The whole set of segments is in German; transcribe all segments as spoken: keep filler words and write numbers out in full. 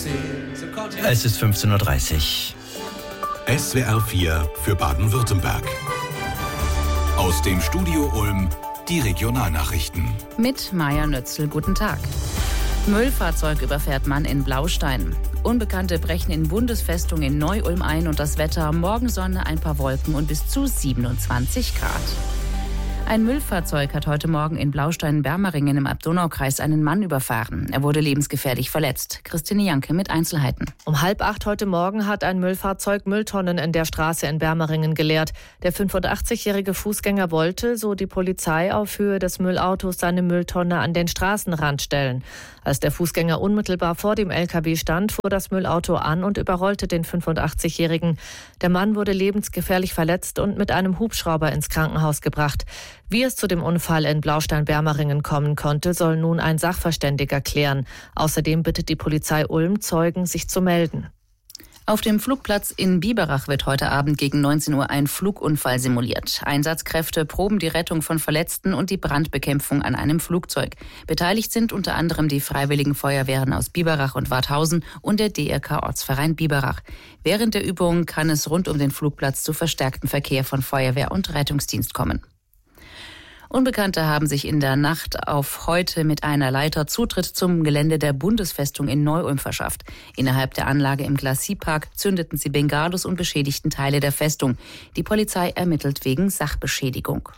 Es ist fünfzehn Uhr dreißig. S W R vier für Baden-Württemberg. Aus dem Studio Ulm die Regionalnachrichten. Mit Maja Nötzl, guten Tag. Müllfahrzeug überfährt Mann in Blaustein. Unbekannte brechen in Bundesfestung in Neu-Ulm ein und das Wetter: Morgensonne, ein paar Wolken und bis zu siebenundzwanzig Grad. Ein Müllfahrzeug hat heute Morgen in Blaustein-Bermeringen im Donau-Kreis einen Mann überfahren. Er wurde lebensgefährlich verletzt. Christine Janke mit Einzelheiten. Um halb acht heute Morgen hat ein Müllfahrzeug Mülltonnen in der Straße in Bermeringen geleert. Der fünfundachtzigjährige Fußgänger wollte, so die Polizei, auf Höhe des Müllautos seine Mülltonne an den Straßenrand stellen. Als der Fußgänger unmittelbar vor dem L K W stand, fuhr das Müllauto an und überrollte den fünfundachtzigjährigen. Der Mann wurde lebensgefährlich verletzt und mit einem Hubschrauber ins Krankenhaus gebracht. Wie es zu dem Unfall in Blaustein-Bermeringen kommen konnte, soll nun ein Sachverständiger klären. Außerdem bittet die Polizei Ulm, Zeugen sich zu melden. Auf dem Flugplatz in Biberach wird heute Abend gegen neunzehn Uhr ein Flugunfall simuliert. Einsatzkräfte proben die Rettung von Verletzten und die Brandbekämpfung an einem Flugzeug. Beteiligt sind unter anderem die Freiwilligen Feuerwehren aus Biberach und Warthausen und der D R K-Ortsverein Biberach. Während der Übung kann es rund um den Flugplatz zu verstärktem Verkehr von Feuerwehr und Rettungsdienst kommen. Unbekannte haben sich in der Nacht auf heute mit einer Leiter Zutritt zum Gelände der Bundesfestung in Neu-Ulm verschafft. Innerhalb der Anlage im Glacis-Park zündeten sie Bengalos und beschädigten Teile der Festung. Die Polizei ermittelt wegen Sachbeschädigung.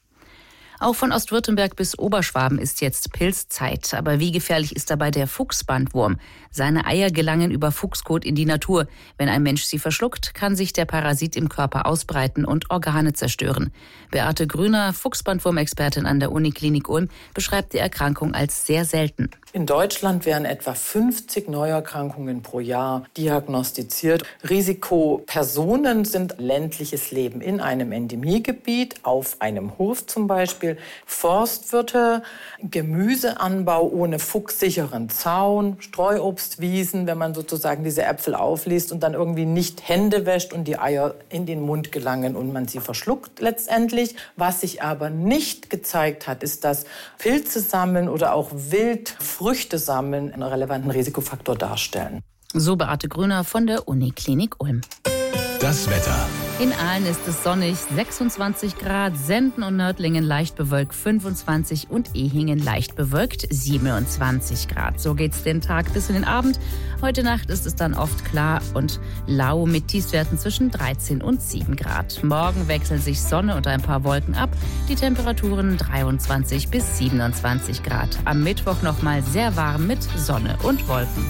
Auch von Ostwürttemberg bis Oberschwaben ist jetzt Pilzzeit. Aber wie gefährlich ist dabei der Fuchsbandwurm? Seine Eier gelangen über Fuchskot in die Natur. Wenn ein Mensch sie verschluckt, kann sich der Parasit im Körper ausbreiten und Organe zerstören. Beate Grüner, Fuchsbandwurm-Expertin an der Uniklinik Ulm, beschreibt die Erkrankung als sehr selten. In Deutschland werden etwa fünfzig Neuerkrankungen pro Jahr diagnostiziert. Risikopersonen sind ländliches Leben in einem Endemiegebiet, auf einem Hof zum Beispiel, Forstwirte, Gemüseanbau ohne fuchssicheren Zaun, Streuobstwiesen, wenn man sozusagen diese Äpfel aufliest und dann irgendwie nicht Hände wäscht und die Eier in den Mund gelangen und man sie verschluckt letztendlich. Was sich aber nicht gezeigt hat, ist, dass Pilze sammeln oder auch Wildfrüchte sammeln einen relevanten Risikofaktor darstellen. So Beate Grüner von der Uniklinik Ulm. Das Wetter. In Aalen ist es sonnig, sechsundzwanzig Grad, Senden und Nördlingen leicht bewölkt, fünfundzwanzig und Ehingen leicht bewölkt, siebenundzwanzig Grad. So geht's den Tag bis in den Abend. Heute Nacht ist es dann oft klar und lau mit Tiefstwerten zwischen dreizehn und sieben Grad. Morgen wechseln sich Sonne und ein paar Wolken ab. Die Temperaturen dreiundzwanzig bis siebenundzwanzig Grad. Am Mittwoch nochmal sehr warm mit Sonne und Wolken.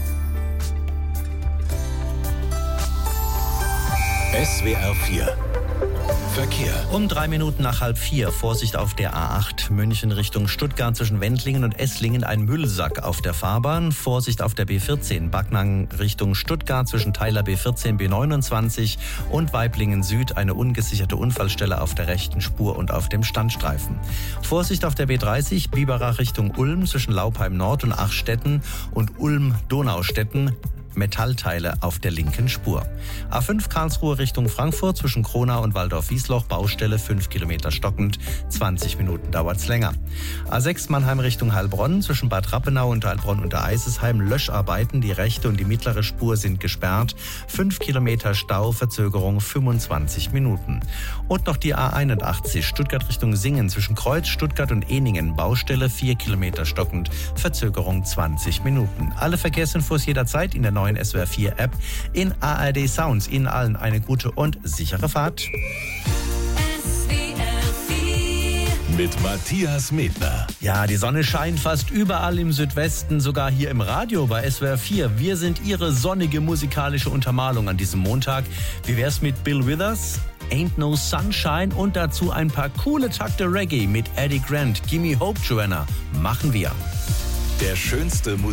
S W R vier Verkehr. Um drei Minuten nach halb vier. Vorsicht auf der A acht. München Richtung Stuttgart zwischen Wendlingen und Esslingen ein Müllsack auf der Fahrbahn. Vorsicht auf der B vierzehn. Backnang Richtung Stuttgart zwischen Teiler B vierzehn B neunundzwanzig und Weiblingen Süd eine ungesicherte Unfallstelle auf der rechten Spur und auf dem Standstreifen. Vorsicht auf der B dreißig. Biberach Richtung Ulm zwischen Laupheim Nord und Achstetten und Ulm-Donaustetten. Metallteile auf der linken Spur. A fünf Karlsruhe Richtung Frankfurt zwischen Kronau und Waldorf-Wiesloch, Baustelle fünf Kilometer stockend, zwanzig Minuten dauert's länger. A sechs Mannheim Richtung Heilbronn zwischen Bad Rappenau und Heilbronn unter Eisesheim, Löscharbeiten, die rechte und die mittlere Spur sind gesperrt, fünf Kilometer Stau, Verzögerung fünfundzwanzig Minuten. Und noch die A einundachtzig Stuttgart Richtung Singen zwischen Kreuz, Stuttgart und Ehningen, Baustelle vier Kilometer stockend, Verzögerung zwanzig Minuten. Alle Verkehrsinfos jederzeit in der neuen S W R vier App, in A R D Sounds. Ihnen allen eine gute und sichere Fahrt. S W R vier Mit Matthias Medner. Ja, die Sonne scheint fast überall im Südwesten, sogar hier im Radio bei S W R vier. Wir sind Ihre sonnige musikalische Untermalung an diesem Montag. Wie wär's mit Bill Withers? Ain't No Sunshine und dazu ein paar coole Takte Reggae mit Eddie Grant. Gimme Hope, Joanna. Machen wir. Der schönste Musik.